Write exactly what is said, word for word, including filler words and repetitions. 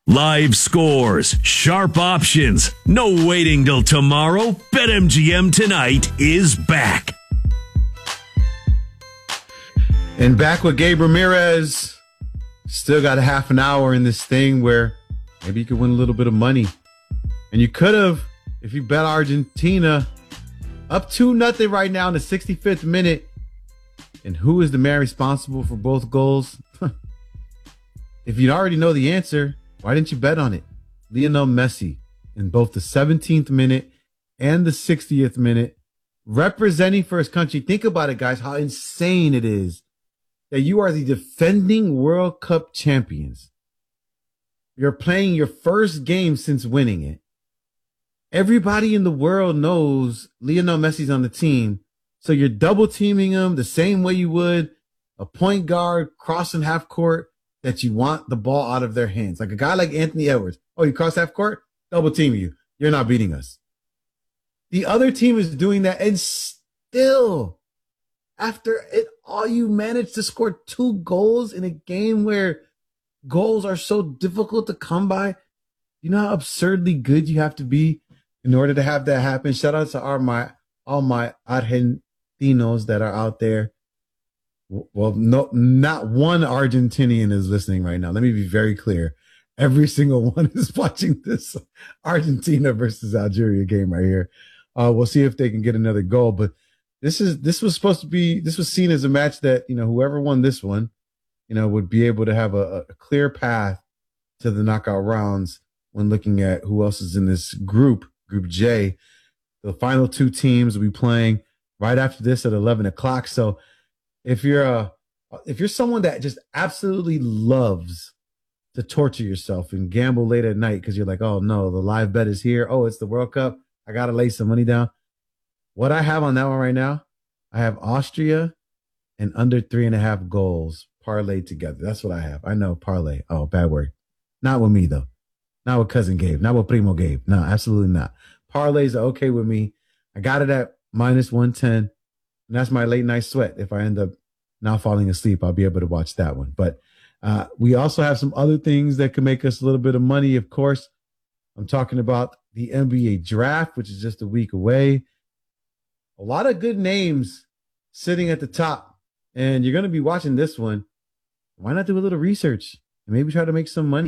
Live scores, sharp options, no waiting till tomorrow. BetMGM tonight is back. And back with Gabe Ramirez. Still got a half an hour in this thing where maybe you could win a little bit of money. And you could have if you bet Argentina. Up two nothing right now in the sixty-fifth minute. And who is the man responsible for both goals? If you already know the answer, why didn't you bet on it? Lionel Messi in both the seventeenth minute and the sixtieth minute, representing for his country. Think about it, guys, how insane it is that you are the defending World Cup champions. You're playing your first game since winning it. Everybody in the world knows Lionel Messi's on the team. So you're double teaming him the same way you would a point guard crossing half court that you want the ball out of their hands. Like a guy like Anthony Edwards. Oh, you cross half court? Double team you. You're not beating us. The other team is doing that, and still, after it all, you managed to score two goals in a game where goals are so difficult to come by. You know how absurdly good you have to be in order to have that happen? Shout out to all my, all my Argentinos that are out there. Well, no, not one Argentinian is listening right now. Let me be very clear. Every single one is watching this Argentina versus Algeria game right here. Uh, we'll see if they can get another goal. But this is this was supposed to be this was seen as a match that, you know, whoever won this one, you know, would be able to have a, a clear path to the knockout rounds when looking at who else is in this group, Group J. The final two teams will be playing right after this at eleven o'clock. So if you're a if you're someone that just absolutely loves to torture yourself and gamble late at night because you're like, oh no, the live bet is here. Oh, it's the World Cup. I got to lay some money down. What I have on that one right now, I have Austria and under three and a half goals parlayed together. That's what I have. I know parlay. Oh, bad word. Not with me though. Not with cousin Gabe. Not with Primo Gabe. No, absolutely not. Parlays are okay with me. I got it at minus one ten. And that's my late night sweat. If I end up not falling asleep, I'll be able to watch that one. But uh, we also have some other things that can make us a little bit of money. Of course, I'm talking about the N B A draft, which is just a week away. A lot of good names sitting at the top. And you're going to be watching this one. Why not do a little research and maybe try to make some money?